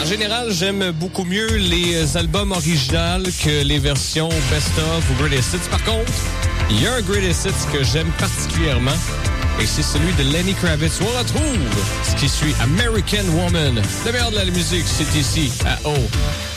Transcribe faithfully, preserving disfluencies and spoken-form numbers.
En général, j'aime beaucoup mieux les albums originaux que les versions best-of ou greatest hits. Par contre, il y a un greatest hits que j'aime particulièrement et c'est celui de Lenny Kravitz. On retrouve ce qui suit American Woman. Le meilleur de la musique, c'est ici à O.